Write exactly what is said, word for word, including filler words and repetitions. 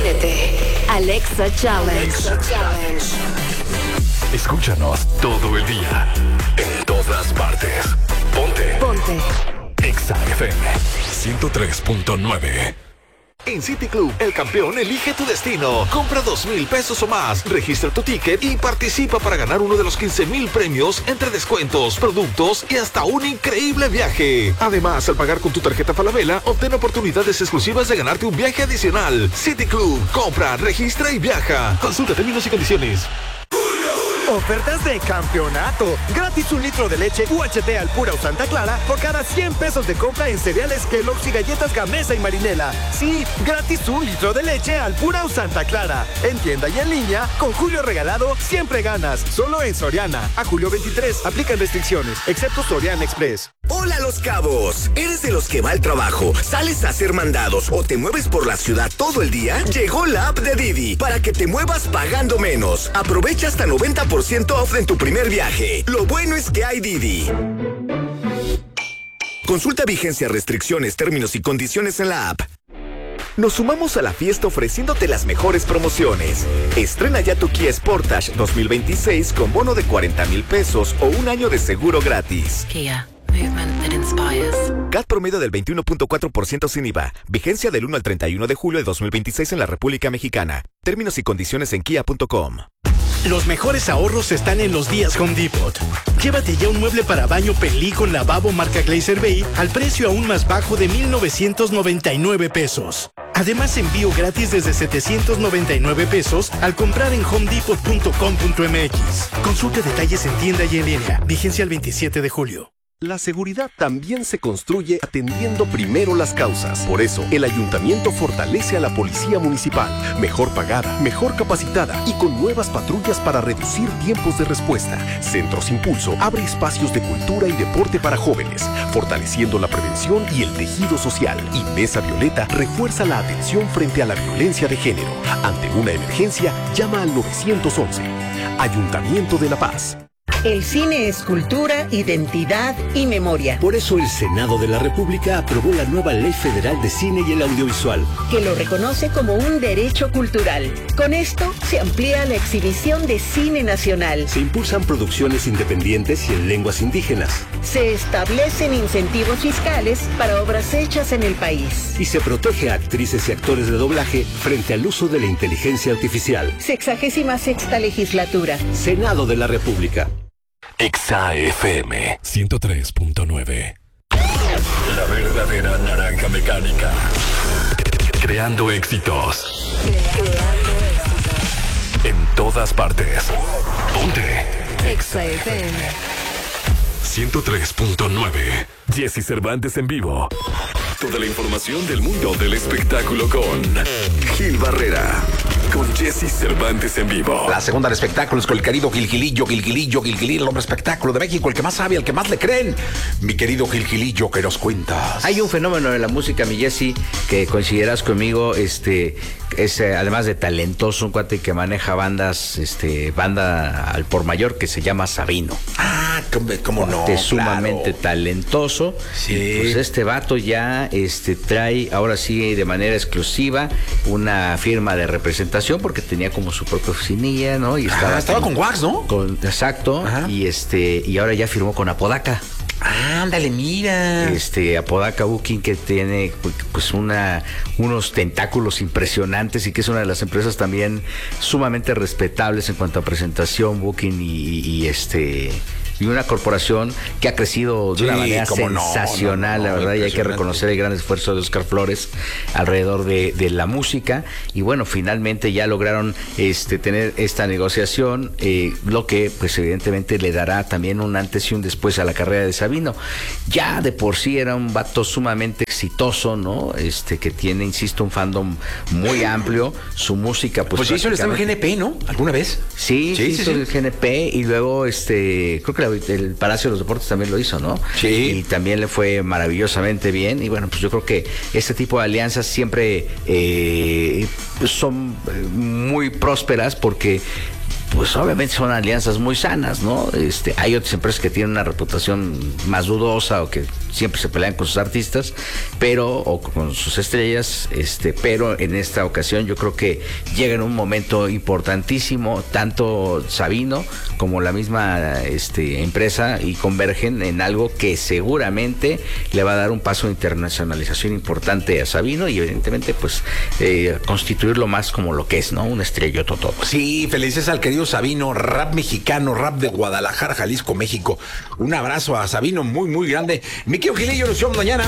Únete. Alexa Challenge. Alexa Challenge. Escúchanos todo el día. En todas partes. Ponte. Ponte. Exa F M ciento tres punto nueve. En City Club, el campeón elige tu destino. Compra dos mil pesos o más, registra tu ticket y participa para ganar uno de los quince mil premios entre descuentos, productos y hasta un increíble viaje. Además, al pagar con tu tarjeta Falabella, obtén oportunidades exclusivas de ganarte un viaje adicional. City Club, compra, registra y viaja. Consulta términos y condiciones. Ofertas de campeonato. Gratis un litro de leche U H T Alpura o Santa Clara por cada cien pesos de compra en cereales Kellogg's y galletas Gamesa y Marinela. Sí, gratis un litro de leche Alpura o Santa Clara. En tienda y en línea, con Julio Regalado, siempre ganas. Solo en Soriana. A julio veintitrés, aplican restricciones, excepto Soriana Express. Hola Los Cabos. ¿Eres de los que va al trabajo, sales a hacer mandados o te mueves por la ciudad todo el día? Llegó la app de Didi para que te muevas pagando menos. Aprovecha hasta noventa por ciento off en tu primer viaje. Lo bueno es que hay Didi. Consulta vigencia, restricciones, términos y condiciones en la app. Nos sumamos a la fiesta ofreciéndote las mejores promociones. Estrena ya tu Kia Sportage dos mil veintiséis con bono de cuarenta mil pesos o un año de seguro gratis. Kia. Movement that inspires. C A T promedio del veintiuno punto cuatro por ciento sin I V A. Vigencia del uno al treinta y uno de julio de dos mil veintiséis en la República Mexicana. Términos y condiciones en kia punto com. Los mejores ahorros están en los días Home Depot. Llévate ya un mueble para baño Pelí con lavabo marca Glazer Bay al precio aún más bajo de mil novecientos noventa y nueve pesos. Además, envío gratis desde setecientos noventa y nueve pesos al comprar en home depot punto com punto m x. Consulte detalles en tienda y en línea. Vigencia el veintisiete de julio. La seguridad también se construye atendiendo primero las causas. Por eso, el Ayuntamiento fortalece a la Policía Municipal, mejor pagada, mejor capacitada y con nuevas patrullas para reducir tiempos de respuesta. Centros Impulso abre espacios de cultura y deporte para jóvenes, fortaleciendo la prevención y el tejido social. Y Mesa Violeta refuerza la atención frente a la violencia de género. Ante una emergencia, llama al nueve once. Ayuntamiento de La Paz. El cine es cultura, identidad y memoria. Por eso el Senado de la República aprobó la nueva Ley Federal de Cine y el Audiovisual, que lo reconoce como un derecho cultural. Con esto se amplía la exhibición de cine nacional. Se impulsan producciones independientes y en lenguas indígenas. Se establecen incentivos fiscales para obras hechas en el país. Y se protege a actrices y actores de doblaje frente al uso de la inteligencia artificial. Sexagésima sexta legislatura. Senado de la República. Exa F M ciento tres punto nueve. La verdadera naranja mecánica. Creando éxitos. Creando éxitos. En todas partes. Ponte. Exa F M ciento tres punto nueve. Jesse Cervantes en vivo. Toda la información del mundo del espectáculo con Gil Barrera. Con Jesse Cervantes en vivo. La segunda de espectáculos con el querido Gilgilillo, Gilgilillo, Gilgilillo, el hombre espectáculo de México, el que más sabe, el que más le creen. Mi querido Gilgilillo, ¿qué nos cuentas? Hay un fenómeno de la música, mi Jesse, que coincidirás conmigo, este, es eh, además de talentoso, un cuate que maneja bandas, este, banda al por mayor que se llama Sabino. Ah, cómo, cómo no. Es sumamente claro. talentoso. Sí. Y pues este vato ya este, trae, ahora sí, de manera exclusiva, una firma de representación porque tenía como su propia oficinilla, ¿no? Y estaba, ah, estaba con, con Wax, ¿no? Con, exacto. Ajá. Y este, y ahora ya firmó con Apodaca. Ah, ándale, mira. Este, Apodaca Booking, que tiene pues una, unos tentáculos impresionantes y que es una de las empresas también sumamente respetables en cuanto a presentación, booking y, y, y este... y una corporación que ha crecido de sí, una manera sensacional, no, no, no, la verdad, y hay que reconocer el gran esfuerzo de Oscar Flores alrededor de, de la música. Y bueno, finalmente ya lograron este, tener esta negociación, eh, lo que pues evidentemente le dará también un antes y un después a la carrera de Sabino. Ya de por sí era un vato sumamente exitoso, ¿no? Este, que tiene, insisto, un fandom muy amplio. Su música, pues. Pues sí, hizo el G N P, ¿no? ¿Alguna vez? Sí, sí, sí hizo sí. el G N P y luego, este, creo que el Palacio de los Deportes también lo hizo, ¿no? Sí. Y también le fue maravillosamente bien. Y bueno, pues yo creo que este tipo de alianzas siempre eh, son muy prósperas porque pues obviamente son alianzas muy sanas, ¿no? Este, hay otras empresas que tienen una reputación más dudosa o que siempre se pelean con sus artistas, pero, o con sus estrellas, este, pero en esta ocasión yo creo que llega en un momento importantísimo, tanto Sabino como la misma este, empresa, y convergen en algo que seguramente le va a dar un paso de internacionalización importante a Sabino y evidentemente pues eh, constituirlo más como lo que es, ¿no? Un estrelloto todo. Sí, felices al querido Sabino, rap mexicano, rap de Guadalajara, Jalisco, México. Un abrazo a Sabino muy, muy grande. Mi querido Gilillo, nos vemos mañana.